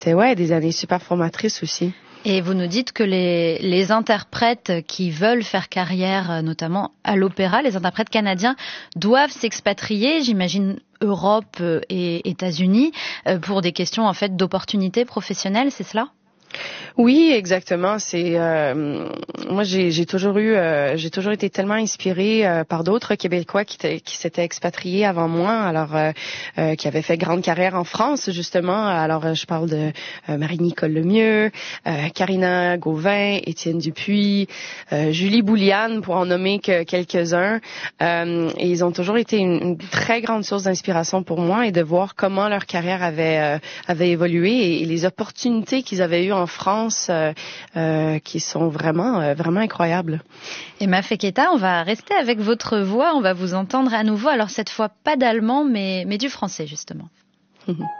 C'était des années super formatrices aussi. Et vous nous dites que les interprètes qui veulent faire carrière, notamment à l'opéra, les interprètes canadiens, doivent s'expatrier, j'imagine Europe et États-Unis, pour des questions en fait d'opportunités professionnelles, c'est cela ? Oui, exactement. C'est moi j'ai toujours été tellement inspirée par d'autres Québécois qui s'étaient expatriés avant moi, alors qui avaient fait grande carrière en France justement. Alors je parle de Marie-Nicole Lemieux, Karina Gauvin, Étienne Dupuis, Julie Bouliane pour en nommer que quelques-uns. Et ils ont toujours été une très grande source d'inspiration pour moi et de voir comment leur carrière avait évolué et les opportunités qu'ils avaient eues en France qui sont vraiment incroyables. Emma Feketa, on va rester avec votre voix, on va vous entendre à nouveau. Alors cette fois pas d'allemand mais du français justement.